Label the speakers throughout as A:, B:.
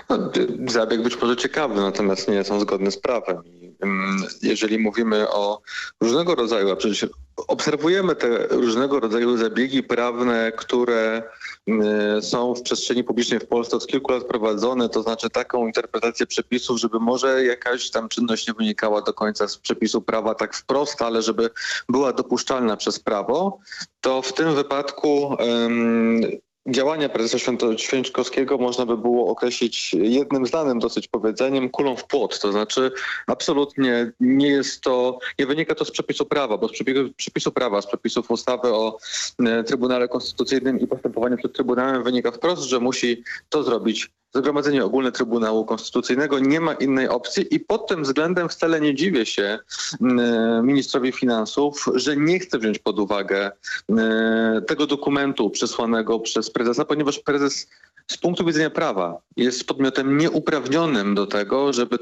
A: No, zabieg być może ciekawy, natomiast nie są zgodne z prawem. Jeżeli mówimy o różnego rodzaju, a przecież obserwujemy te różnego rodzaju zabiegi prawne, które są w przestrzeni publicznej w Polsce od kilku lat prowadzone, to znaczy taką interpretację przepisów, żeby może jakaś tam czynność nie wynikała do końca z przepisu prawa tak wprost, ale żeby była dopuszczalna przez prawo, to w tym wypadku działania prezesa Święczkowskiego można by było określić jednym znanym dosyć powiedzeniem kulą w płot. To znaczy absolutnie nie wynika to z przepisu prawa, bo z przepisu prawa, z przepisów ustawy o Trybunale Konstytucyjnym i postępowaniu przed Trybunałem wynika wprost, że musi to zrobić Zgromadzenie Ogólne Trybunału Konstytucyjnego. Nie ma innej opcji i pod tym względem wcale nie dziwię się ministrowi finansów, że nie chce wziąć pod uwagę tego dokumentu przesłanego przez prezesa, ponieważ prezes z punktu widzenia prawa jest podmiotem nieuprawnionym do tego, żeby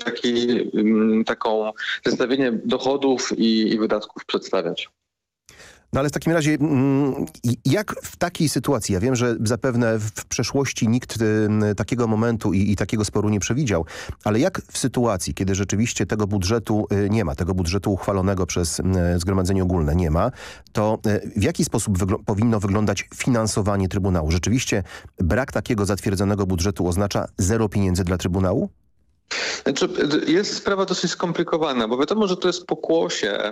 A: taką zestawienie dochodów i wydatków przedstawiać.
B: No ale w takim razie, jak w takiej sytuacji, ja wiem, że zapewne w przeszłości nikt takiego momentu i takiego sporu nie przewidział, ale jak w sytuacji, kiedy rzeczywiście tego budżetu nie ma, tego budżetu uchwalonego przez Zgromadzenie Ogólne nie ma, to w jaki sposób powinno wyglądać finansowanie Trybunału? Rzeczywiście brak takiego zatwierdzonego budżetu oznacza zero pieniędzy dla Trybunału?
A: Znaczy, jest sprawa dosyć skomplikowana, bo wiadomo, że to jest pokłosie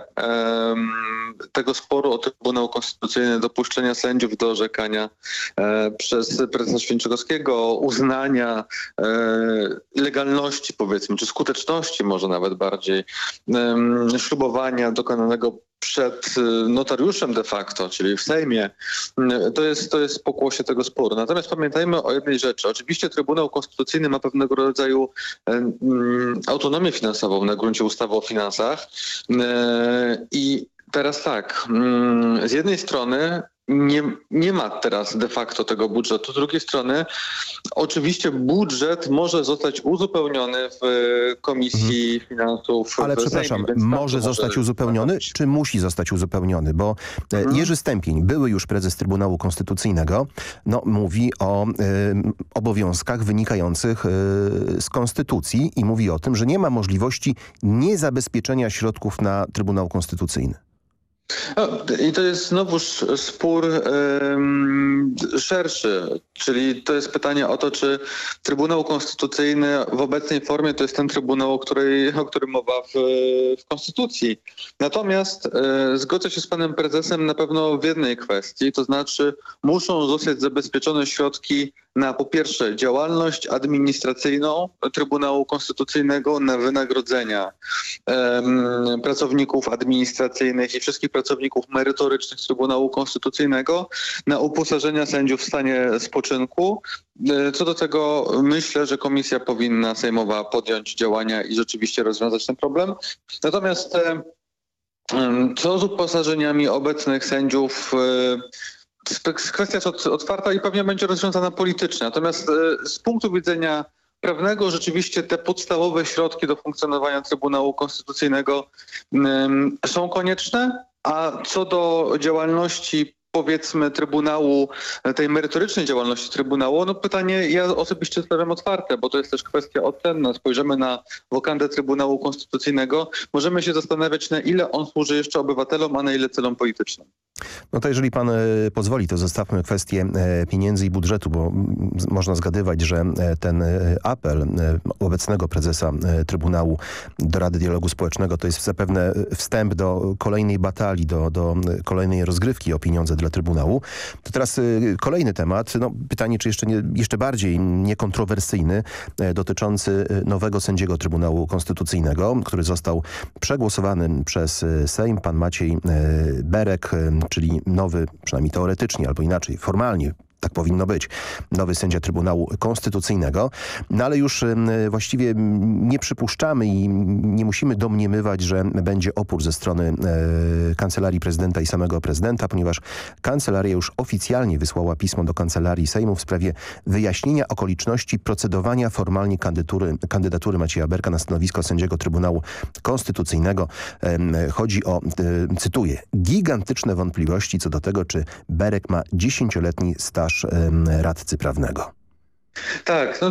A: tego sporu o Trybunał Konstytucyjny, dopuszczenia sędziów do orzekania przez prezesa Święczkowskiego, uznania legalności, powiedzmy, czy skuteczności może nawet bardziej ślubowania dokonanego przed notariuszem de facto, czyli w Sejmie. To jest pokłosie tego sporu. Natomiast pamiętajmy o jednej rzeczy. Oczywiście Trybunał Konstytucyjny ma pewnego rodzaju autonomię finansową na gruncie ustawy o finansach. I teraz tak, z jednej strony nie ma teraz de facto tego budżetu. Z drugiej strony oczywiście budżet może zostać uzupełniony w Komisji Finansów.
B: Ale przepraszam, może zostać uzupełniony, czy musi zostać uzupełniony? Bo Jerzy Stępień, były już prezes Trybunału Konstytucyjnego, mówi o obowiązkach wynikających z Konstytucji i mówi o tym, że nie ma możliwości niezabezpieczenia środków na Trybunał Konstytucyjny.
A: I to jest znowuż spór szerszy, czyli to jest pytanie o to, czy Trybunał Konstytucyjny w obecnej formie to jest ten Trybunał, o którym mowa w Konstytucji. Natomiast zgodzę się z panem prezesem na pewno w jednej kwestii, to znaczy muszą zostać zabezpieczone środki na po pierwsze działalność administracyjną Trybunału Konstytucyjnego, na wynagrodzenia pracowników administracyjnych i wszystkich pracowników merytorycznych Trybunału Konstytucyjnego, na uposażenia sędziów w stanie spoczynku. Co do tego myślę, że komisja powinna sejmowa podjąć działania i rzeczywiście rozwiązać ten problem. Natomiast co z uposażeniami obecnych sędziów? Kwestia jest otwarta i pewnie będzie rozwiązana politycznie. Natomiast z punktu widzenia prawnego rzeczywiście te podstawowe środki do funkcjonowania Trybunału Konstytucyjnego są konieczne, a co do działalności powiedzmy Trybunału, tej merytorycznej działalności Trybunału, pytanie ja osobiście stawiam otwarte, bo to jest też kwestia ocenna. Spojrzymy na wokandę Trybunału Konstytucyjnego, możemy się zastanawiać, na ile on służy jeszcze obywatelom, a na ile celom politycznym.
B: No to jeżeli pan pozwoli, to zostawmy kwestię pieniędzy i budżetu, bo można zgadywać, że ten apel obecnego prezesa Trybunału do Rady Dialogu Społecznego to jest zapewne wstęp do kolejnej batalii, do kolejnej rozgrywki o pieniądze dla Trybunału. To teraz kolejny temat, pytanie czy jeszcze bardziej niekontrowersyjny, dotyczący nowego sędziego Trybunału Konstytucyjnego, który został przegłosowany przez Sejm, pan Maciej Berek, czyli nowy, przynajmniej teoretycznie albo inaczej, formalnie, tak powinno być, nowy sędzia Trybunału Konstytucyjnego. No ale już właściwie nie przypuszczamy i nie musimy domniemywać, że będzie opór ze strony Kancelarii Prezydenta i samego prezydenta, ponieważ kancelaria już oficjalnie wysłała pismo do Kancelarii Sejmu w sprawie wyjaśnienia okoliczności procedowania formalnie kandydatury Macieja Berka na stanowisko sędziego Trybunału Konstytucyjnego. Chodzi o, cytuję, gigantyczne wątpliwości co do tego, czy Berek ma 10-letni staż radcy prawnego.
A: Tak,